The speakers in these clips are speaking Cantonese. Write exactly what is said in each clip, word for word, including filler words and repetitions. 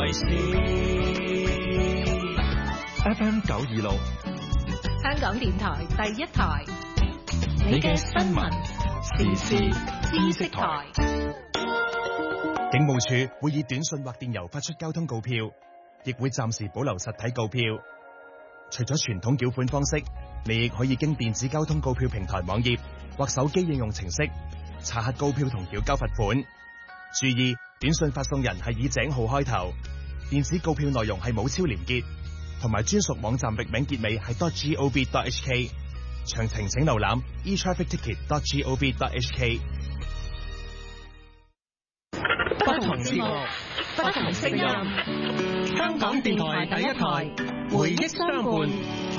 大事。 F M 九二六， 香港電台第一台， 你嘅新聞時事知識台。 警務處會以短信或電郵發出交通告票，亦會暫時保留實體告票。除咗傳統繳款方式，你亦可以經電子交通告票平台網頁或手機應用程式查核告票同繳交罰款。注意，短信發送人係以井號開頭，電子告票內容係冇超連結，同埋專屬網站域名結尾係 .gov.hk。詳情請瀏覽 e traffic ticket dot gov dot h k。 不同節目，不同聲音，香港電台第一台，回憶相伴。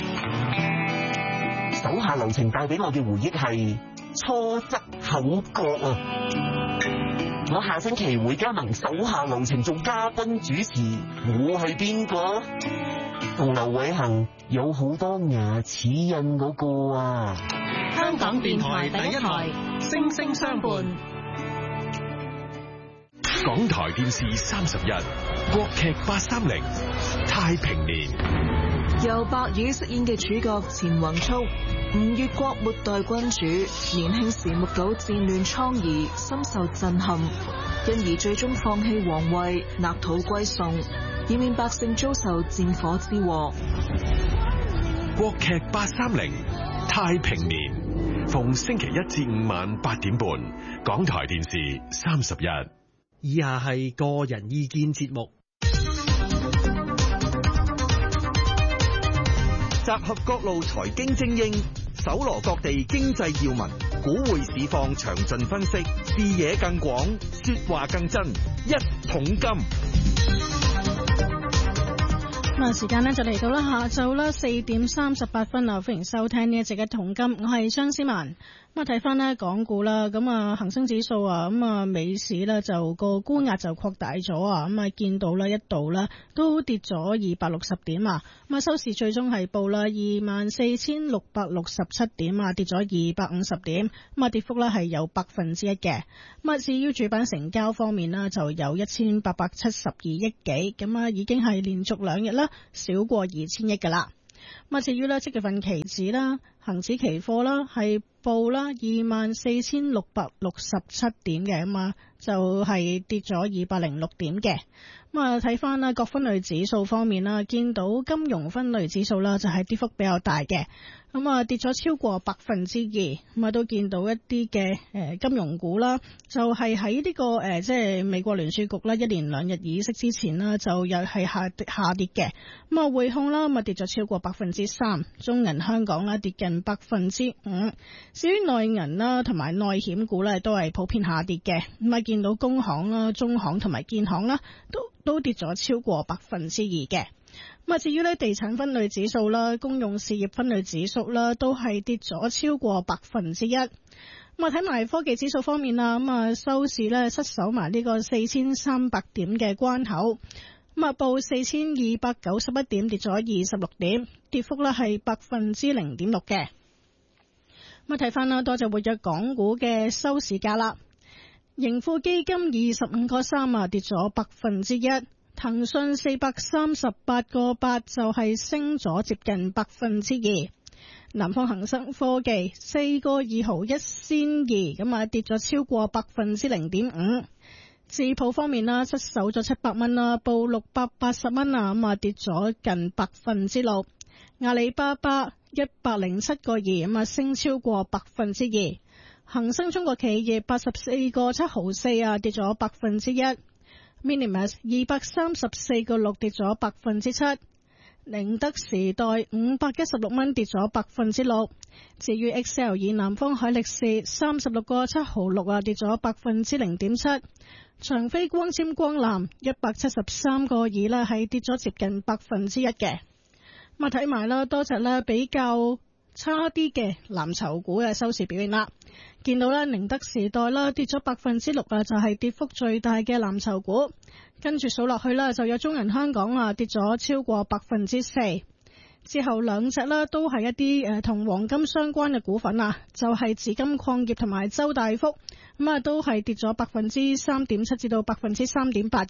手下留情帶俾我嘅回憶係初則口角啊！我下星期會加盟手下留情做嘉賓主持，我係邊個？同劉偉恒有好多牙齒印嗰個啊！ 香港電台第一台，聲聲相伴。 港台電視三十一，國劇八三零，太平年。 由白宇飾演嘅主角錢宏聰，吳越國末代君主，年輕時目睹戰亂瘡痍，深受震撼，因而最終放棄皇位，納土歸宋，以免百姓遭受戰火之禍。 國劇八三零，太平年，逢星期一至五晚八點半，港台電視三十一。 以下係個人意見節目，集合各路財經精英，搜羅各地經濟要聞，股匯市況詳盡分析，視野更廣，說話更真，一桶金。 咁啊，時間呢就嚟到啦，下晝啦四點三十八分啊，歡迎收聽呢一節嘅一桶金，我係張思文。咁啊，睇翻呢港股啦，咁啊恒生指數啊，咁啊美市呢就個沽壓就擴大咗啊，咁啊見到啦一度呢都跌咗二百六十點啊，咁啊收市最終係報啦二萬四千六百六十七點啊，跌咗二百五十點，咁啊跌幅呢係有百分之一嘅。咁啊至於主板成交方面呢，就有一千八百七十二億幾，咁啊已經係連續兩日啦少過二千億噶啦。咁啊至於呢即月份期指啦，恒指期貨啦係報啦二萬四千六百六十七點嘅，咁啊就係跌咗二百零六點嘅。咁啊睇翻啦各分類指數方面啦，見到金融分類指數啦就係跌幅比較大嘅，咁啊跌咗超過百分之二。咁啊都見到一啲嘅誒金融股啦，就係喺呢個誒即係美國聯儲局啦一連兩日議息之前啦，就又係下跌下跌嘅。咁啊匯控啦咁啊跌咗超過百分之三，中銀香港啦跌近百分之五。至於內銀啦同埋內險股咧都係普遍下跌嘅。咁啊見到工行啦、中行同埋建行啦都都跌咗超過百分之二嘅。咁啊至於咧地產分類指數啦、公用事業分類指數啦都係跌咗超過百分之一。咁啊睇埋科技指數方面啦，咁啊收市咧失守埋呢個四千三百點嘅關口，咁啊報四千二百九十一點，跌咗二十六點，跌幅咧係百分之零點六嘅。咁啊睇翻啦，多隻活躍港股嘅收市價啦。盈富基金二十五個三啊，跌咗百分之一。騰訊四百三十八個八就係升咗接近百分之二。南方恒生科技四個二毫一仙二，咁啊跌咗超過百分之零點五。智鋪方面啦，失守咗七百蚊啦，報六百八十蚊啊，咁啊跌咗近百分之六。阿里巴巴一百零七個二，咁啊升超過百分之二。恒生中國企業八十四個七毫四啊，跌咗百分之一。Minimas 二百三十四個六，跌咗百分之七。寧德時代五百一十六蚊，跌咗百分之六。至於 Excel 以南方海力士三十六個七毫六啊，跌咗百分之零點七。長飛光纖光纜一百七十三個二啦，係跌咗接近百分之一嘅。咁啊睇埋啦，多隻咧比較差啲嘅藍籌股嘅收市表現啦。見到咧寧德時代啦跌咗百分之六啊，就係跌幅最大嘅藍籌股。跟住數落去啦，就有中銀香港啊跌咗超過百分之四。之後兩隻啦都係一啲誒同黃金相關嘅股份啊，就係紫金礦業同埋周大福，咁啊都係跌咗百分之三點七至到百分之三點八嘅。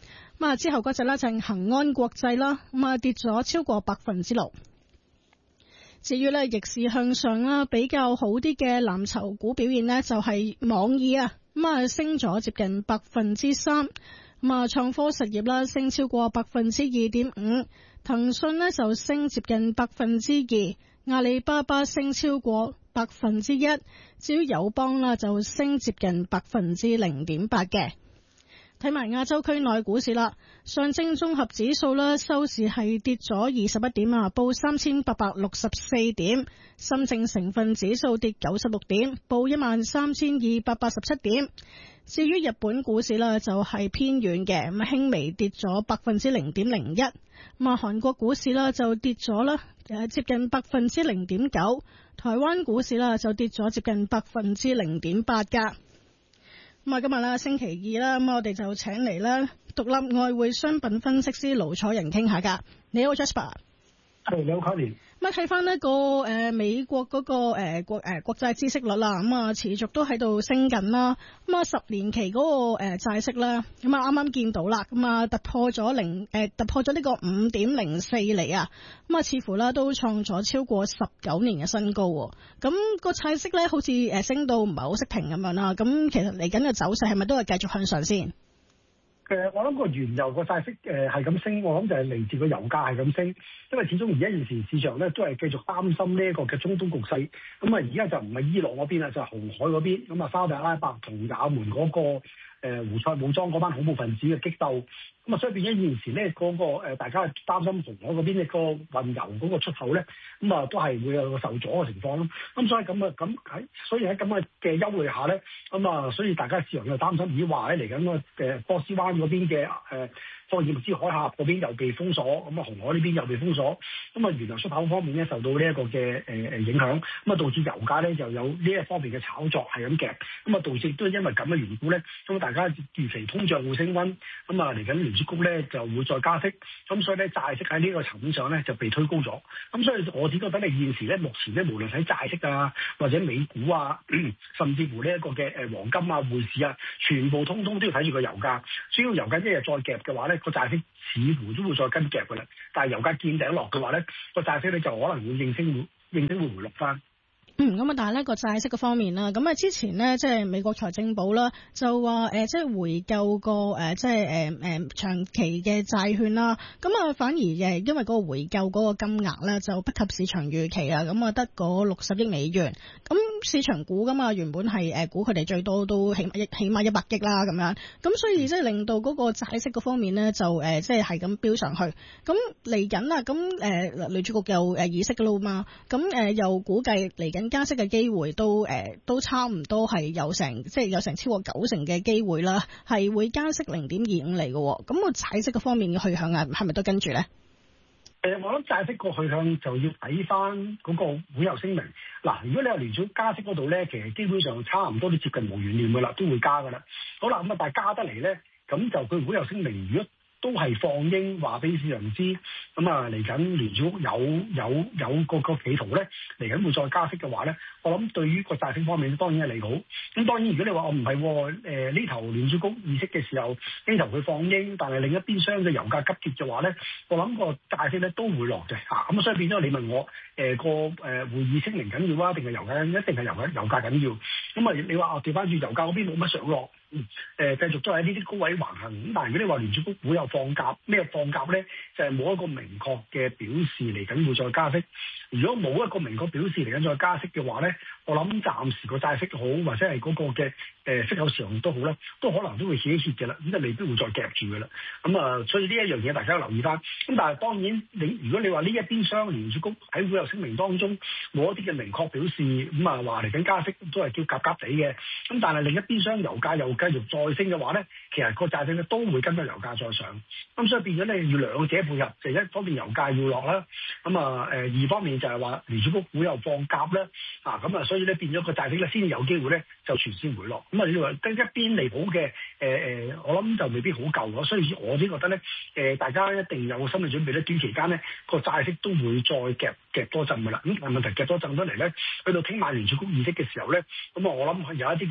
咁啊之後嗰隻咧就係恒安國際啦，咁啊跌咗超過百分之六。至於咧逆市向上啦，比較好啲嘅藍籌股表現呢，就係網易啊，咁啊升咗接近百分之三。咁啊創科實業啦升超過百分之二點五，騰訊呢就升接近百分之二，阿里巴巴升超過百分之一，至於友邦啦就升接近百分之零點八嘅。睇埋亞洲區內股市啦，上證綜合指數啦收市係跌咗二十一點啊，報三千八百六十四點；深證成分指數跌九十六點，報一萬三千二百八十七點。至於日本股市啦，就係偏軟嘅，咁輕微跌咗百分之零點零一。咁啊，韓國股市啦就跌咗啦，誒接近百分之零點九。台灣股市啦就跌咗接近百分之零點八噶。咁啊，今日啦星期二啦，咁我哋就請嚟啦獨立外匯商品分析師盧楚仁傾下噶。你好 Jasper。 係，你好 Connie。 咁啊，睇翻呢個誒、呃、美國嗰、那個誒、呃、國誒、呃、國債孳息率啦，咁啊持續都喺度升緊啦。咁啊十年期嗰、那個誒、呃、債息咧，咁啊啱啱見到啦，咁啊突破咗零誒突破咗呢個五點零四厘啊，咁啊似乎啦都創咗超過十九年嘅新高。咁、那個債息咧好似誒升到唔係好識停咁樣啦。咁其實嚟緊嘅走勢係咪都係繼續向上先？ 誒，我諗個原油個債息誒係咁升，我諗就係嚟自個油價係咁升，因為始終而家現時市場咧都係繼續擔心呢一個嘅中東局勢。咁啊，而家就唔係伊朗嗰邊啦，就係、是、紅海嗰邊。咁啊，沙特阿拉伯同也門嗰、那個。誒胡塞武裝嗰班恐怖分子嘅激鬥，咁啊，所以變咗現時咧嗰個誒大家擔心紅海嗰邊嘅個運油嗰個出口咧，咁啊都係會有個受阻嘅情況咯。咁所以咁啊咁喺，所以喺咁嘅嘅憂慮下咧，咁啊，所以大家市場又擔心，咦話咧嚟緊個誒波斯灣嗰邊嘅誒霍爾木茲海峽嗰邊又被封鎖，咁啊紅海呢邊又被封鎖，咁啊原油出口方面咧受到呢一個嘅誒誒影響，咁啊導致油價咧就有呢一方面嘅炒作係咁夾，咁啊導致都係因為咁嘅緣故咧，咁大家預期通脹會升溫，咁啊嚟緊聯儲局咧就會再加息，咁所以咧債息喺呢個層面上咧就被推高咗，咁所以我只覺得你現時咧目前咧無論喺債息啊或者美股啊，甚至乎呢一個嘅誒黃金啊匯市啊，全部通通都要睇住個油價，只要油價一日再夾嘅話咧，個債息似乎都會再跟夾㗎啦，但係油價見頂落嘅話咧，個債息咧就可能會應聲會應聲會回落翻。 嗯，咁啊，但係呢個債息嘅方面啦，咁啊之前呢，即係美國財政部啦，就話誒，即係回購個誒，即係誒誒長期嘅債券啦，咁啊反而誒，因為嗰個回購嗰個金額咧就不及市場預期啊，咁啊得嗰六十億美元，咁市場估噶嘛，原本係誒估佢哋最多都起碼起碼一百億啦咁樣，咁所以即係令到嗰個債息嗰方面咧就誒，即係係咁飆上去，咁嚟緊啦，咁誒聯儲局又誒議息噶啦嘛，咁誒又估計嚟緊。加息嘅機會都誒、呃、都差唔多係有成即係有成超過九成嘅機會啦，係會加息零點二五厘嘅。咁個債息嘅方面嘅去向啊，係咪都跟住咧？ 誒、呃，我諗債息個去向就要睇翻嗰個會有聲明。嗱，如果你話聯儲加息嗰度咧，其實基本上差唔多都接近無懸念嘅啦，都會加嘅啦。好啦，咁啊，但係加得嚟咧，咁就佢會有聲明。如果都係放鷹話俾市場知，咁啊嚟緊聯儲局有有有個個企圖咧，嚟緊會再加息嘅話咧，我諗對於個債息方面當然係利好。咁當然如果你話我唔係誒呢頭聯儲局議息嘅時候呢頭佢放鷹，但係另一邊廂嘅油價急跌嘅話咧，我諗個債息咧都會落嘅嚇。咁所以變咗你問我誒、呃、個誒會議聲明緊要啊，定係油價一定係油價油價緊要？咁啊你話啊調翻轉油價嗰邊冇乜上落。嗯，誒、呃、繼續都喺呢啲高位橫行，咁但係如果你話聯儲局會有放鴿，咩放鴿咧？就係、是、冇一個明確嘅表示嚟緊會再加息。如果冇一個明確表示嚟緊再加息嘅話咧，我諗暫時個債息好，或者係嗰個嘅誒、呃、息口上都好啦，都可能都會歇一歇嘅啦，咁就未必會再夾住嘅啦。咁、嗯、啊，所以呢一樣嘢大家留意翻。咁但係當然你如果你話呢一邊廂聯儲局喺會後聲明當中冇一啲嘅明確表示，咁啊話嚟緊加息都係叫夾夾地嘅。咁但係另一邊廂油價又繼續再升嘅話咧，其實個債息咧都會跟住油價再上。咁所以變咗咧要兩者配合，就一方面油價要落啦，咁啊誒二方面就係話聯儲局會有放鴿啦，啊咁啊所以咧變咗個債息咧先有機會咧就全線回落。咁啊你話得一邊離譜嘅誒誒，我諗就未必好夠咯。所以我先覺得咧誒、呃，大家一定有個心理準備咧，短期間咧個債息都會再夾夾多陣噶啦。咁但係問題夾多陣得嚟咧，去到聽晚聯儲局議息嘅時候咧，咁啊我諗有一啲嘅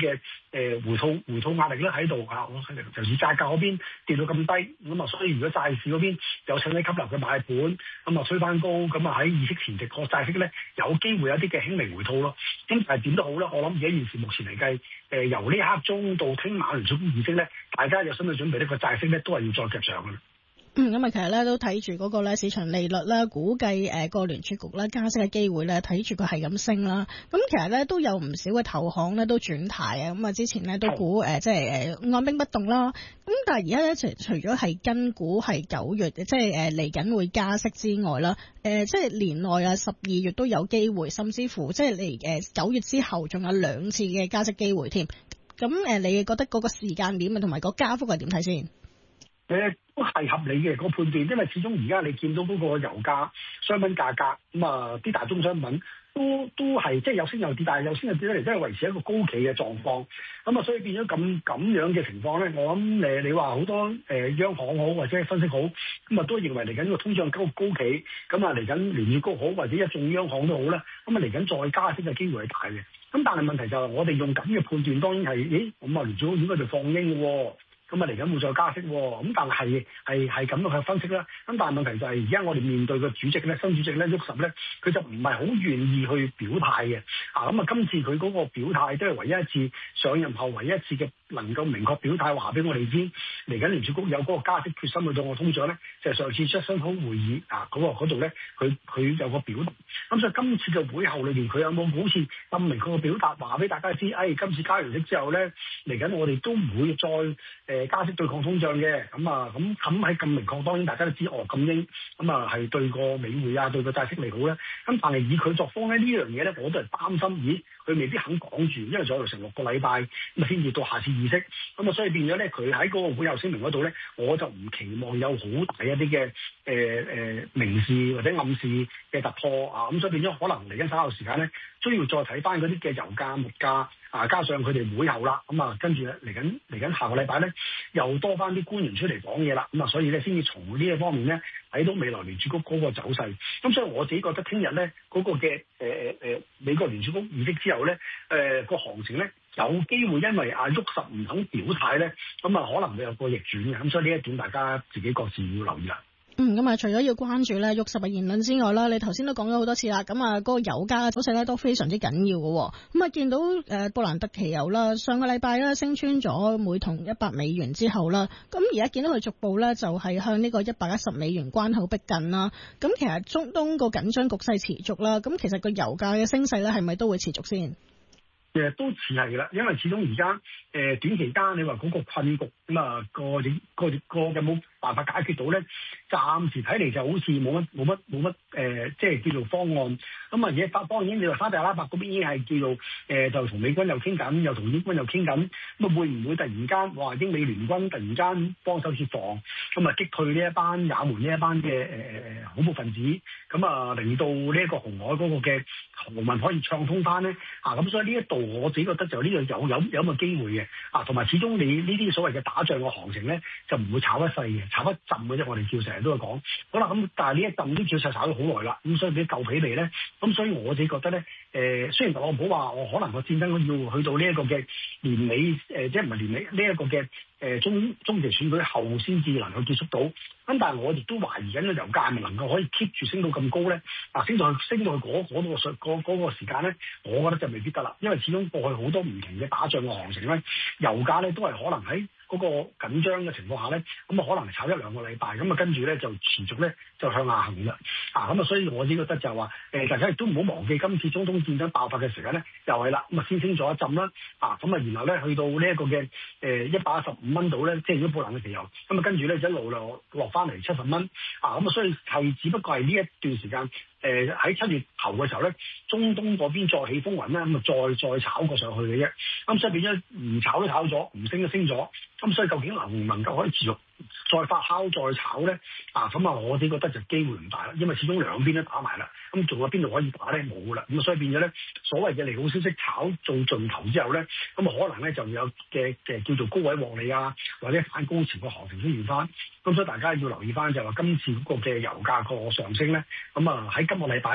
誒回吐回吐壓力咧喺度啊，我尤其是債價嗰邊跌到咁低，咁啊所以如果債市嗰邊有趁低吸納嘅買盤，咁啊推翻高，咁啊喺議息前夕個債息咧有機會有啲嘅輕微回吐咯。咁但係點都好啦，我諗而家現時目前嚟計，誒、呃、由呢一刻鐘到聽晚聯儲局議息咧，大家有心理準備呢個債息咧都係要再夾上嘅。 嗯，咁啊，其實咧都睇住嗰個咧市場利率啦，估計誒個聯儲局咧加息嘅機會咧，睇住佢係咁升啦。咁其實咧都有唔少嘅投行咧都轉態啊。咁啊，之前咧都估誒即係誒按兵不動啦。咁但係而家咧除除咗係跟估係九月，即係誒嚟緊會加息之外啦，誒即係年內啊十二月都有機會，甚至乎即係嚟誒九月之後仲有兩次嘅加息機會添。咁誒，你覺得嗰個時間點啊同埋個加幅係點睇先？ 誒都係合理嘅個判斷，因為始終而家你見到嗰個油價、商品價格咁啊，啲大宗商品都都係即係有升有跌，但係有升有跌得嚟，都係維持一個高企嘅狀況。咁啊，所以變咗咁咁樣嘅情況咧，我諗誒你話好多誒央行好或者分析好，咁啊都認為嚟緊個通脹高高企，咁啊嚟緊聯儲局好或者一眾央行都好啦，咁啊嚟緊再加息嘅機會係大嘅。咁但係問題就係我哋用咁嘅判斷，當然係咦咁啊聯儲局應該就放鷹嘅喎。咁啊嚟緊會再加息喎，咁但係係係咁樣去分析啦。咁但係問題就係而家我哋面對個主席咧，新主席咧，沃什咧，佢就唔係好願意去表態嘅。啊，咁啊今次佢嗰個表態都係唯一一次上任後唯一一次嘅能夠明確表態話俾我哋知，嚟緊聯儲局有嗰個加息決心去到我通脹咧，就係、是、上次出商討會議啊嗰、那個嗰度咧，佢佢有個表達。咁所以今次嘅會後裏邊，佢有冇好似咁明確嘅表達話俾大家知？誒、哎，今次加完息之後咧，嚟緊我哋都唔會再誒。呃加息對抗通脹嘅，咁啊，咁咁喺咁明確，當然大家都知哦，咁應咁啊，係對個美匯啊，對個債息利好咧。咁但係以佢作風咧，呢樣嘢咧，我都係擔心，咦，佢未必肯講住，因為仲有成六個禮拜咁先至到下次議息，咁啊，所以變咗咧，佢喺嗰個會後聲明嗰度咧，我就唔期望有好大一啲嘅誒誒明示或者暗示嘅突破啊，咁所以變咗可能嚟緊稍後時間咧，都要再睇翻嗰啲嘅油價、物價。啊，加上佢哋會後啦，咁啊，跟住嚟緊嚟緊下個禮拜咧，又多翻啲官員出嚟講嘢啦，咁啊，所以咧先至從呢一方面咧睇到未來聯儲局嗰個走勢。咁所以我自己覺得聽日咧嗰個嘅誒誒美國聯儲局議息之後咧，誒、呃、個行情咧有機會因為阿沃什唔肯表態咧，咁啊可能會有個逆轉嘅。咁所以呢一點大家自己各自要留意啦。 嗯，咁啊，除咗要關注咧沃什嘅言論之外啦，你頭先都講咗好多次啦，咁啊，嗰個油價嘅走勢咧都非常之緊要嘅。咁啊，見到誒布蘭特期油啦，上個禮拜咧升穿咗每桶一百美元之後啦，咁而家見到佢逐步咧就係向呢個一百一十美元關口逼近啦。咁其實中東個緊張局勢持續啦，咁其實個油價嘅升勢咧係咪都會持續先？ 誒都似係啦，因為始終而家誒短期間你話嗰個困局咁啊個個個有冇辦法解決到咧？暫時睇嚟就好似冇乜冇乜冇乜誒，即係叫做方案。咁啊，而家當然你話沙特阿拉伯嗰邊已經係叫做誒、呃，就同美軍又傾緊，又同英軍又傾緊。咁啊，會唔會突然間話英美聯軍突然間幫手協防，咁啊擊退呢一班也門呢一班嘅誒誒恐怖分子，咁啊令到呢一個紅海嗰個嘅航運可以暢通翻咧？啊，咁所以呢一度我自己覺得就呢度有有有咁嘅機會嘅。啊，同埋始終你呢啲所謂嘅打仗嘅行情咧，就唔會炒一世嘅，炒一陣嘅啫。我哋叫成日都係講，好啦，咁但係呢一陣都叫晒炒咗好耐啦，咁所以俾舊皮嚟咧，咁所以我自己覺得咧，誒、呃、雖然特朗普話我可能個戰爭要去到呢一個嘅年尾，誒、呃、即係唔係年尾呢一個嘅。誒中中期選舉後先至能夠結束到，咁但係我亦都懷疑緊個油價係咪能夠可以 keep 住升到咁高咧？啊，升到去升到去嗰嗰個時嗰嗰個時間咧，我覺得就未必得啦，因為始終過去好多唔同嘅打仗嘅行情咧，油價咧都係可能喺嗰個緊張嘅情況下咧，咁啊可能係炒一兩個禮拜，咁啊跟住咧就持續咧就向下行啦。啊，咁啊所以我自己覺得就係話誒，大家亦都唔好忘記今次中東戰爭爆發嘅時間咧，又係啦，咁啊先升咗一陣啦，啊咁啊然後咧去到呢一個嘅誒一百一十五蚊度咧，即係如果布蘭嘅期油，咁啊跟住咧就一路落落翻嚟七十蚊，啊咁啊所以係只不過係呢一段時間。誒喺七月頭嘅時候咧，中東嗰邊再起風雲咧，咁啊再再炒過上去嘅啫。咁所以變咗唔炒都炒咗，唔升都升咗。咁所以究竟能唔能夠可以持續再發酵再炒咧？啊咁啊，我自己覺得就機會唔大啦，因為始終兩邊都打埋啦。咁仲有邊度可以打咧？冇啦。咁所以變咗咧，所謂嘅利好消息炒做盡頭之後咧，咁啊可能咧就有嘅嘅叫做高位獲利啊，或者反高潮嘅行情出現翻。咁所以大家要留意翻就係話今次嗰個嘅油價個上升咧，咁啊喺今個禮拜咧，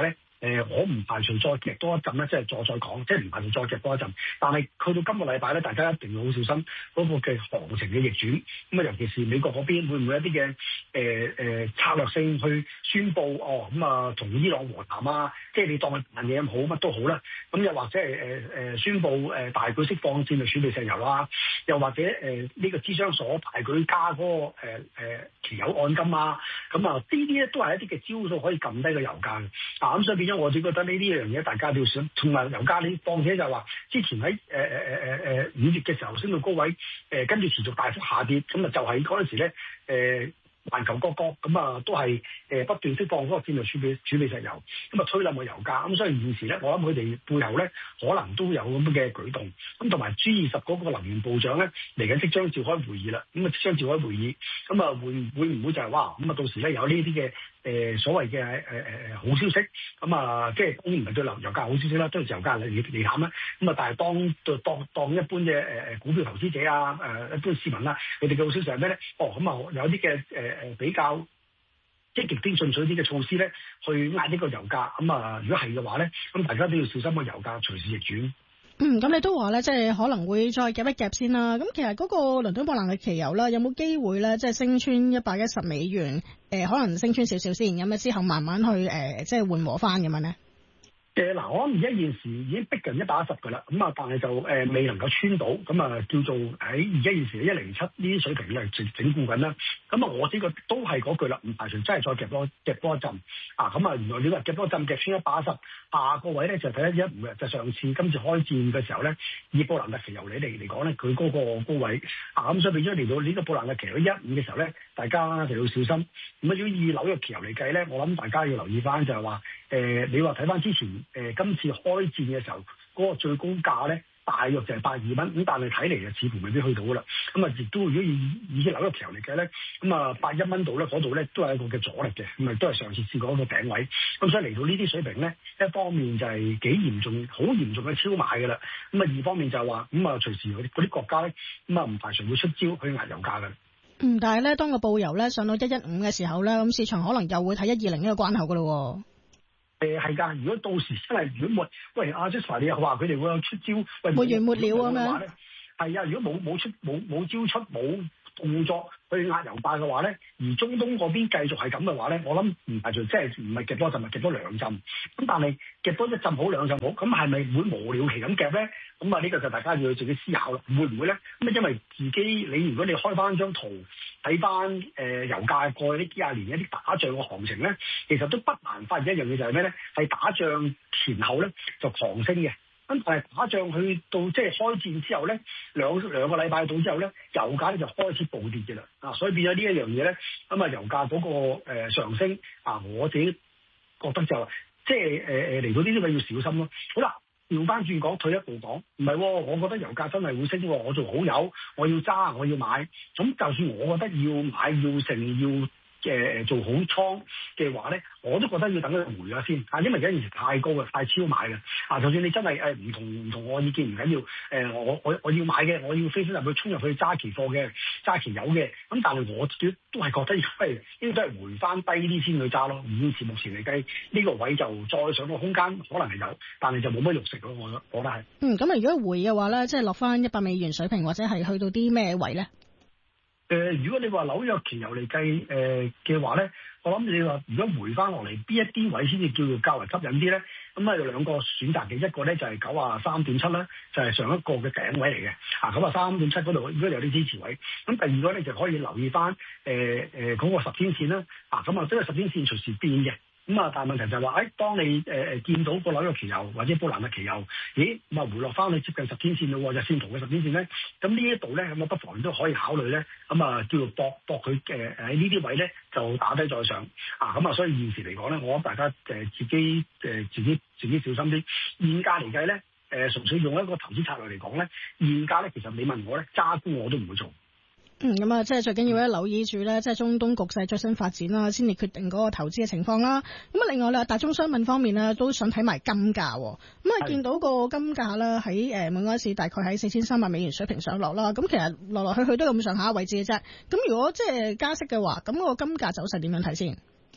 誒我唔排除再夾多一陣咧，即係再再講，即係唔排除再夾多一陣。但係去到今個禮拜咧，大家一定要好小心嗰個嘅行情嘅逆轉。咁啊，尤其是美國嗰邊會唔會一啲嘅誒誒策略性去宣佈哦咁啊，同伊朗和談啊，即係你當佢扮嘢咁好乜都好啦。咁又或者係誒誒宣佈誒大舉釋放戰略儲備石油啊，又或者誒呢、呃這個資商所大舉加嗰、那個誒誒、呃、期油按金啊，咁啊呢啲咧都係一啲嘅招數可以撳低個油價嘅。啊咁所以變咗我只覺得呢啲樣嘢大家都要想，同埋油價你況且就話之前喺誒誒誒誒誒五月嘅時候升到高位，誒、呃、跟住持續大幅下跌，咁啊就係嗰陣時咧誒。呃環球各國咁啊，都係誒不斷釋放嗰個戰略儲備儲備石油，咁啊推冧個油價。咁所以現時咧，我諗佢哋背後咧可能都有咁嘅舉動。咁同埋 G 二十嗰個能源部長咧嚟緊即將召開會議啦。咁啊即將召開會議，咁啊會會唔會就係話咁啊到時咧有呢啲嘅誒所謂嘅誒誒誒好消息？咁啊即係當然唔係對油油價好消息啦，都係油價嚟嚟淡啦。咁啊但係當當當一般嘅誒誒股票投資者啊誒一般市民啦，佢哋嘅好消息係咩咧？哦咁啊有啲嘅誒。誒比較積極啲、進取啲嘅措施咧，去壓呢個油價。咁啊，如果係嘅話咧，咁大家都要小心個油價隨時逆轉。 嗯，咁你都話咧，即係可能會再夾一夾先啦。咁其實嗰個倫敦布蘭特期油啦，有冇機會咧，即係升穿一百一十美元？誒、呃，可能升穿少少先，咁啊之後慢慢去誒、呃，即係緩和翻咁樣咧。 誒嗱，我諗而家現時已經逼近一百一十㗎啦，咁啊，但係就誒、呃、未能夠穿到，咁啊叫做喺而家現時一零七呢啲水平咧整整固緊啦。咁啊，我呢個都係嗰句啦，唔排除真係再夾多夾多一陣啊。咁啊，原來你話夾多一陣夾穿一百一十，下個位咧就睇一一五日，就上次今次開戰嘅時候咧，以布蘭特期油嚟嚟嚟講咧，佢嗰個高位啊，咁所以變咗嚟到呢個布蘭特期油一五嘅時候咧，大家就要小心。咁啊，如果以紐約期油嚟計咧，我諗大家要留意翻就係話誒，你話睇翻之前。誒、呃、今次開戰嘅時候，嗰、那個最高價咧，大約就係百二蚊，咁但係睇嚟就似乎未必去到噶啦。咁啊，亦都如果以以紐約期油嚟計咧，咁啊百一蚊度咧，嗰度咧都係一個嘅阻力嘅，咁啊都係上次試過一個頂位。咁所以嚟到呢啲水平咧，一方面就係幾嚴重，好嚴重嘅超買噶啦。咁啊二方面就係話，咁啊隨時嗰啲嗰啲國家咧，咁啊唔排除會出招去壓油價噶。 嗯，但係咧，當個布油咧上到一一五嘅時候咧，咁市場可能又會睇一二零呢個關口噶咯。 誒係㗎，如果到時真係如果冇，喂阿 Jasper 你又話佢哋會有出招，喂沒完沒了咁樣， 係啊，如果冇冇出冇冇招出冇動作去壓油價嘅話咧，而中東嗰邊繼續係咁嘅話咧，我諗唔排除即係唔係夾多一陣，係夾多兩陣。咁但係夾多一陣好兩陣好，咁係咪會無了期咁夾咧？咁啊呢個就大家要自己思考啦，會唔會咧？咁啊因為自己你如果你開翻張圖睇翻誒油價過去呢幾廿年一啲打仗嘅行情咧，其實都不難發現一樣嘢就係咩咧？係打仗前後咧就狂升嘅。咁但係打仗去到即係開戰之後咧，兩兩個禮拜到之後咧，油價咧就開始暴跌嘅啦。啊，所以變咗呢一樣嘢咧，咁啊油價嗰個誒上升啊，我自己覺得就即係誒誒嚟到呢啲位要小心咯。好啦，調翻轉講，退一步講，唔係、哦，我覺得油價真係會升，我做好友，我要揸，我要買。咁就算我覺得要買要成要。嘅做好倉嘅話咧，我都覺得要等佢回咗先啊，因為而家現時太高啦，太超買嘅啊！就算你真係誒唔同唔同我意見唔緊要，誒、呃、我我我要買嘅，我要飛身入去衝入去揸期貨嘅，揸期油嘅，咁但係我都都係覺得應該係應該都係回翻低啲先去揸咯。現時目前嚟計，呢、呢個位就再上個空間可能係有，但係就冇乜肉食咯。我我覺得係。嗯， 咁啊，如果回嘅話咧，即係落翻一百美元水平，或者係去到啲咩位咧？ 誒、呃，如果你話紐約期油嚟計誒嘅話咧，我諗你話如果回翻落嚟，邊一啲位先至叫做較為吸引啲咧？咁啊有兩個選擇嘅，一個咧就係九啊三點七啦，就係上一個嘅頂位嚟嘅，啊九啊三點七嗰度應該有啲支持位。咁第二個咧就可以留意翻誒誒嗰個十天線啦，啊咁啊即係十天線隨時變嘅。咁啊，但係問題就係話，誒，當你誒誒、呃、見到個紐約期油或者布蘭特期油，咦，咁啊回落翻去接近十天線咯，日線圖嘅十天線咧，咁呢一度咧，咁啊不妨都可以考慮咧，咁啊叫做搏搏佢誒喺呢啲位咧就打低再上，啊，咁啊，所以現時嚟講咧，我諗大家誒、呃、自己誒、呃、自己自己小心啲，現價嚟計咧，誒、呃、純粹用一個投資策略嚟講咧，現價咧其實你問我咧揸沽我都唔會做。 嗯，咁啊，即係最緊要咧留意住咧，即係中東局勢最新發展啦，先至決定嗰個投資嘅情況啦。咁啊，另外咧，大宗商品方面咧，都想睇埋金價。咁啊，見到個金價咧喺誒每盎司大概喺四千三百美元水平上落啦。咁其實落落去去都咁上下位置嘅啫。咁如果即係加息嘅話，咁個金價走勢點樣睇先？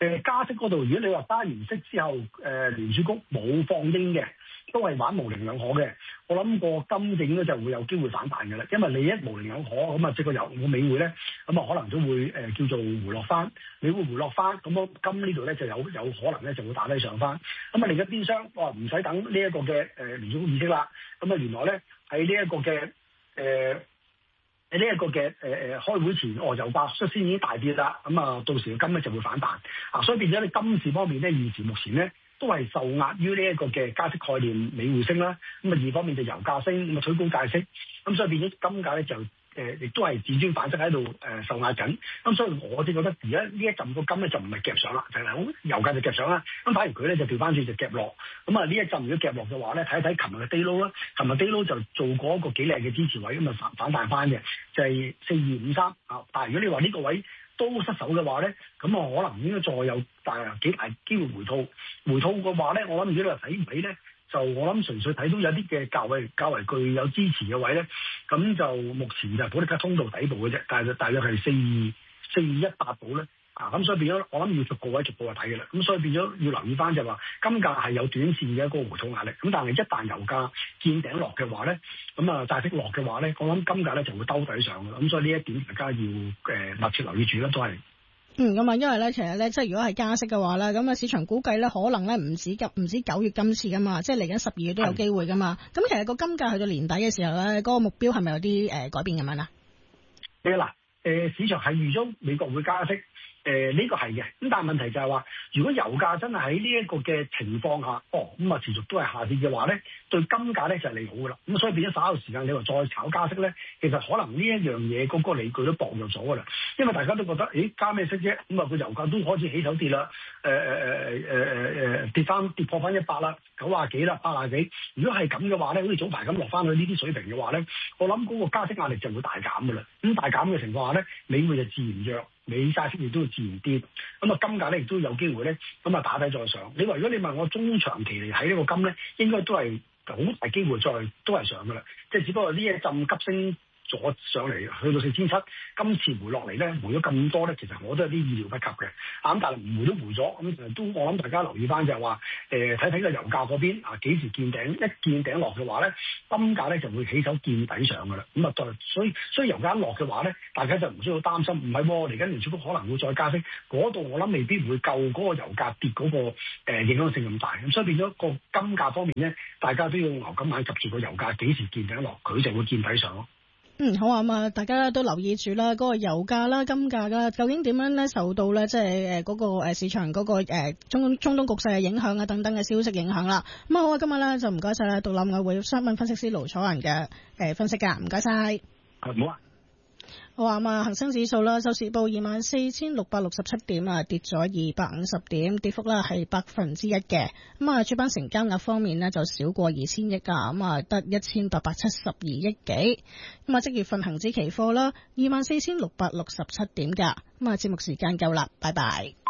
誒加息嗰度，如果你話加完息之後，誒、呃、聯儲局冇放鷹嘅，都係玩模棱兩可嘅，我諗個金應該就會有機會反彈嘅啦。因為你一模棱兩可，咁啊即個油個美匯咧，咁啊可能都會誒、呃、叫做回落翻，你會回落翻，咁樣金呢度咧就有有可能咧就會打低上翻。咁啊另一邊廂，我唔使等呢一個嘅誒聯儲局議息啦，咁啊原來咧喺呢一個嘅誒。喺呢一個嘅誒誒開會前，哦油價率先已經大跌啦，咁啊到時個金咧就會反彈，啊所以變咗你金市方面咧，現時目前咧都係受壓於呢一個嘅加息概念，美匯升啦，咁啊二方面就油價升，咁啊推高債息，咁所以變咗金價咧就。誒，亦都係自尊反側喺度誒受壓緊，咁所以我哋覺得而家呢一陣個金咧就唔係夾上啦，就係、是、好油價就夾上啦，咁反而佢咧就調翻轉就夾落，咁啊呢一陣如果夾落嘅話咧，睇一睇琴日嘅 day low 啦，琴日 day low 就做過一個幾靚嘅支持位，咁啊反反彈翻嘅，就係四二五三啊，但係如果你話呢個位都失手嘅話咧，咁啊可能應該再有大幾大機會回吐，回吐嘅話咧，我諗如果你話睇尾咧。就我諗純粹睇到有啲嘅較為較為具有支持嘅位咧，咁就目前就係保力加通道底部嘅啫，但係大約係四二四二一八度咧，啊咁所以變咗我諗要逐個位逐個位睇嘅啦，咁所以變咗要留意翻就話金價係有短線嘅一個回吐壓力，咁但係一旦油價見頂落嘅話咧，咁啊債息落嘅話咧，我諗金價咧就會兜底上嘅，咁所以呢一點大家要誒、呃、密切留意住啦，都係。 嗯，咁啊，因為咧，其實咧，即係如果係加息嘅話咧，咁啊，市場估計咧，可能咧唔止急，唔止九月今次噶嘛，即係嚟緊十二月都有機會噶嘛。咁其實個金價去到年底嘅時候咧，嗰、嗰個目標係咪有啲誒、呃、改變咁樣啊？ 誒嗱，誒市場係預咗美國會加息。誒呢個係嘅，咁但係問題就係話，如果油價真係喺呢一個嘅情況下，哦咁啊持續都係下跌嘅話咧，對金價咧就係利好噶啦。咁所以變咗稍後時間，你話再炒加息咧，其實可能呢一樣嘢嗰個理據都薄弱咗噶啦。因為大家都覺得，誒加咩息啫？咁啊個油價都開始起手跌啦，誒誒誒誒誒誒跌翻跌破翻一百啦，九啊幾啦，八啊幾。如果係咁嘅話咧，好似早排咁落翻去呢啲水平嘅話咧，我諗嗰個加息壓力就會大減噶啦。咁大減嘅情況下咧，美匯就自然弱。美債息亦都會自然跌，咁啊金價咧亦都有機會咧，咁啊打低再上。你話如果你問我中長期嚟睇呢個金咧，應該都係好大機會再都係上噶啦，即係只不過呢一陣急升咗上嚟，去到四千七，今次回落嚟咧，回咗咁多咧，其實我都有啲意料不及嘅。啊咁，但係唔回都回咗，咁都我諗大家留意翻就係話，誒睇睇個油價嗰邊啊幾時見頂，一見頂落嘅話咧，金價咧就會起手見底上噶啦。咁啊，所以所以油價一落嘅話咧，大家就唔需要擔心，唔係喎，嚟緊聯儲局可能會再加息，嗰度我諗未必會夠嗰個油價跌嗰、嗰個誒、呃、影響性咁大。咁所以變咗個金價方面咧，大家都要牛金眼及住個油價幾時見頂落，佢就會見底上咯。 嗯，好啊，咁啊，大家都留意住啦，嗰、嗰個油價啦、金價啦，究竟點樣咧受到咧，即係誒嗰個誒市場嗰、嗰個誒中中東局勢嘅影響啊，等等嘅消息影響啦。咁啊，好啊，今日咧就唔該晒啦，獨立外匯商品分析師盧楚仁嘅誒分析噶，唔該晒。 係唔好啊。 好啊，咁啊，恒生指數啦，收市報二萬四千六百六十七點啊，跌咗二百五十點，跌幅啦係百分之一嘅。咁啊，主板成交額方面呢，就少過二千億啊，咁啊得一千八百七十二億幾。咁啊，即月份恒指期貨啦，二萬四千六百六十七點噶。咁啊，節目時間夠啦，拜拜。